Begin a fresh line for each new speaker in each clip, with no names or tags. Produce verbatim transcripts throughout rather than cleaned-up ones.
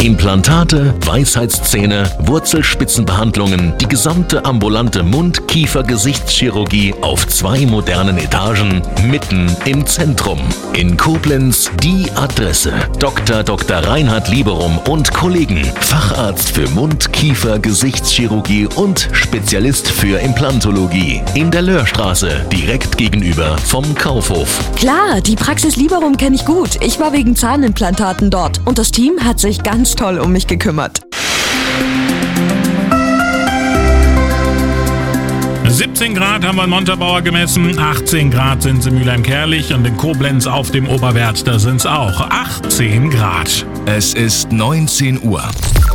Implantate, Weisheitszähne, Wurzelspitzenbehandlungen, die gesamte ambulante Mund-, Kiefer-, Gesichtschirurgie auf zwei modernen Etagen, mitten im Zentrum. In Koblenz die Adresse. Doktor Doktor Reinhard Lieberum und Kollegen. Facharzt für Mund-, Kiefer-, Gesichtschirurgie und Spezialist für Implantologie. In der Löhrstraße, direkt gegenüber vom Kaufhof.
Klar, die Praxis Lieberum kenne ich gut. Ich war wegen Zahnimplantaten dort und das Team hat sich ganz toll um mich gekümmert.
siebzehn Grad haben wir in Montabaur gemessen, achtzehn Grad sind es in Mülheim-Kärlich und in Koblenz auf dem Oberwert, da sind es auch achtzehn Grad.
Es ist neunzehn Uhr.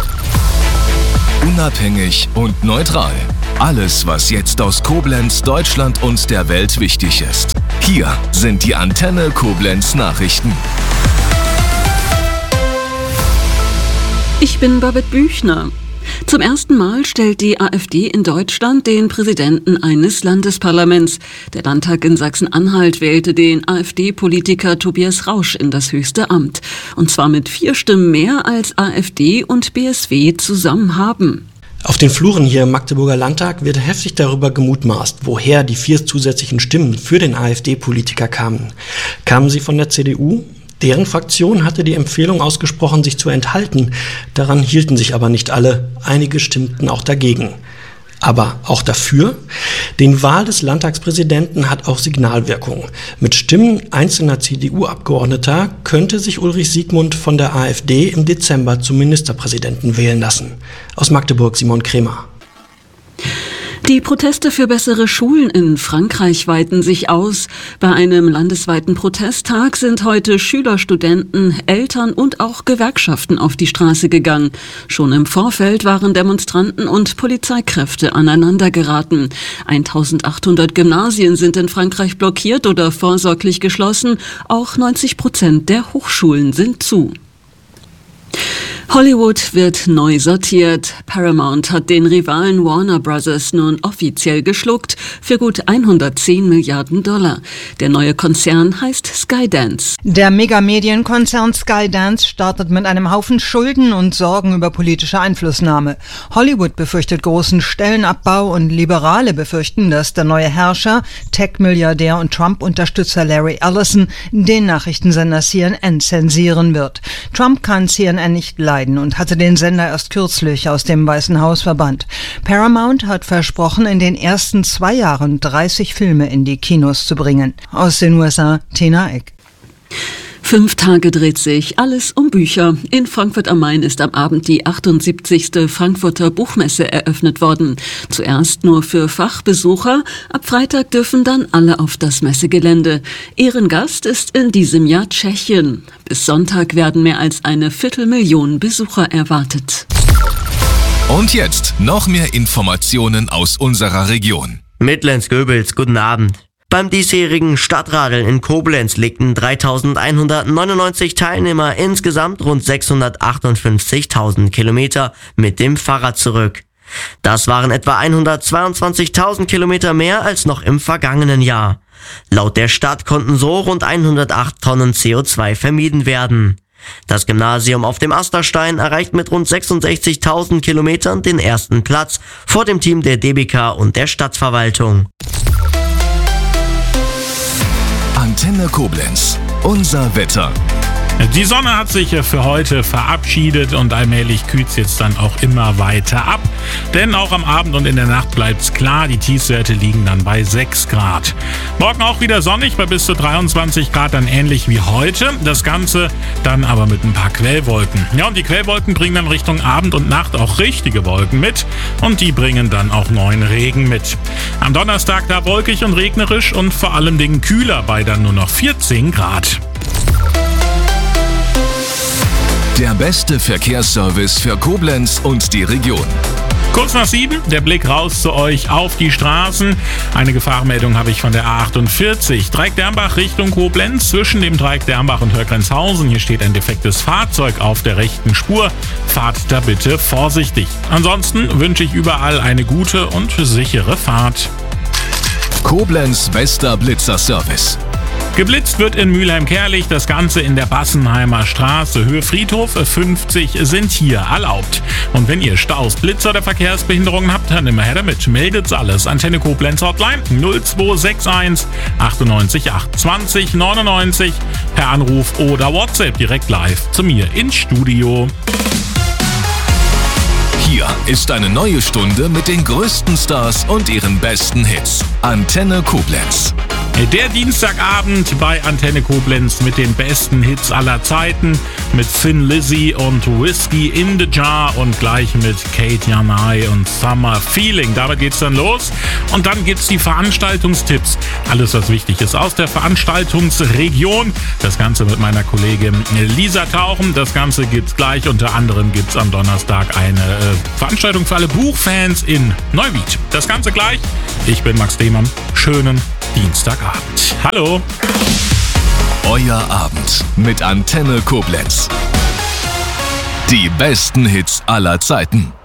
Unabhängig und neutral. Alles, was jetzt aus Koblenz, Deutschland und der Welt wichtig ist. Hier sind die Antenne Koblenz Nachrichten.
Ich bin Babette Büchner. Zum ersten Mal stellt die AfD in Deutschland den Präsidenten eines Landesparlaments. Der Landtag in Sachsen-Anhalt wählte den AfD-Politiker Tobias Rausch in das höchste Amt. Und zwar mit vier Stimmen mehr als AfD und B S W zusammen haben.
Auf den Fluren hier im Magdeburger Landtag wird heftig darüber gemutmaßt, woher die vier zusätzlichen Stimmen für den AfD-Politiker kamen. Kamen sie von der C D U? Deren Fraktion hatte die Empfehlung ausgesprochen, sich zu enthalten. Daran hielten sich aber nicht alle. Einige stimmten auch dagegen. Aber auch dafür? Die Wahl des Landtagspräsidenten hat auch Signalwirkung. Mit Stimmen einzelner C D U-Abgeordneter könnte sich Ulrich Siegmund von der AfD im Dezember zum Ministerpräsidenten wählen lassen. Aus Magdeburg Simon Kremer.
Die Proteste für bessere Schulen in Frankreich weiten sich aus. Bei einem landesweiten Protesttag sind heute Schüler, Studenten, Eltern und auch Gewerkschaften auf die Straße gegangen. Schon im Vorfeld waren Demonstranten und Polizeikräfte aneinandergeraten. eintausendachthundert Gymnasien sind in Frankreich blockiert oder vorsorglich geschlossen. Auch neunzig Prozent der Hochschulen sind zu. Hollywood wird neu sortiert. Paramount hat den Rivalen Warner Brothers nun offiziell geschluckt für gut hundertzehn Milliarden Dollar. Der neue Konzern heißt Skydance.
Der Megamedienkonzern Skydance startet mit einem Haufen Schulden und Sorgen über politische Einflussnahme. Hollywood befürchtet großen Stellenabbau und Liberale befürchten, dass der neue Herrscher, Tech-Milliardär und Trump-Unterstützer Larry Ellison den Nachrichtensender C N N zensieren wird. Trump kann C N N nicht leiden und hatte den Sender erst kürzlich aus dem Weißen Haus verbannt. Paramount hat versprochen, in den ersten zwei Jahren dreißig Filme in die Kinos zu bringen. Aus den U S A, Tina Eck.
Fünf Tage dreht sich alles um Bücher. In Frankfurt am Main ist am Abend die achtundsiebzigste Frankfurter Buchmesse eröffnet worden. Zuerst nur für Fachbesucher. Ab Freitag dürfen dann alle auf das Messegelände. Ehrengast ist in diesem Jahr Tschechien. Bis Sonntag werden mehr als eine Viertelmillion Besucher erwartet.
Und jetzt noch mehr Informationen aus unserer Region.
Mitlenz-Göbels, guten Abend. Beim diesjährigen Stadtradeln in Koblenz legten dreitausendeinhundertneunundneunzig Teilnehmer insgesamt rund sechshundertachtundfünfzigtausend Kilometer mit dem Fahrrad zurück. Das waren etwa hundertzweiundzwanzigtausend Kilometer mehr als noch im vergangenen Jahr. Laut der Stadt konnten so rund hundertacht Tonnen C O zwei vermieden werden. Das Gymnasium auf dem Asterstein erreicht mit rund sechsundsechzigtausend Kilometern den ersten Platz vor dem Team der D B K und der Stadtverwaltung.
Antenne Koblenz. Unser Wetter.
Die Sonne hat sich für heute verabschiedet und allmählich kühlt es jetzt dann auch immer weiter ab. Denn auch am Abend und in der Nacht bleibt's klar, die Tiefstwerte liegen dann bei sechs Grad. Morgen auch wieder sonnig bei bis zu dreiundzwanzig Grad, dann ähnlich wie heute. Das Ganze dann aber mit ein paar Quellwolken. Ja, und die Quellwolken bringen dann Richtung Abend und Nacht auch richtige Wolken mit. Und die bringen dann auch neuen Regen mit. Am Donnerstag da wolkig und regnerisch und vor allem Dingen kühler bei dann nur noch vierzehn Grad.
Der beste Verkehrsservice für Koblenz und die Region.
Kurz nach sieben, der Blick raus zu euch auf die Straßen. Eine Gefahrenmeldung habe ich von der A achtundvierzig. Dreieck-Dermbach Richtung Koblenz, zwischen dem Dreieck Dermbach und Hörgrenzhausen. Hier steht ein defektes Fahrzeug auf der rechten Spur. Fahrt da bitte vorsichtig. Ansonsten wünsche ich überall eine gute und sichere Fahrt.
Koblenz bester Blitzerservice.
Geblitzt wird in Mülheim-Kerlich, das Ganze in der Bassenheimer Straße. Höhe Friedhof fünfzig sind hier erlaubt. Und wenn ihr Staus, Blitzer oder Verkehrsbehinderungen habt, dann immer her damit. Meldet's alles. Antenne Koblenz Hotline null zwei sechs eins achtundneunzig acht zwanzig neunundneunzig per Anruf oder WhatsApp direkt live zu mir ins Studio.
Hier ist eine neue Stunde mit den größten Stars und ihren besten Hits. Antenne Koblenz.
Der Dienstagabend bei Antenne Koblenz mit den besten Hits aller Zeiten, mit Thin Lizzy und Whiskey in the Jar und gleich mit Kate Janai und Summer Feeling. Damit geht's dann los und dann gibt's die Veranstaltungstipps. Alles, was wichtig ist aus der Veranstaltungsregion. Das Ganze mit meiner Kollegin Lisa Tauchen. Das Ganze gibt's gleich. Unter anderem gibt's am Donnerstag eine äh, Veranstaltung für alle Buchfans in Neuwied. Das Ganze gleich. Ich bin Max Lehmann. Schönen Dienstagabend. Hallo.
Euer Abend mit Antenne Koblenz. Die besten Hits aller Zeiten.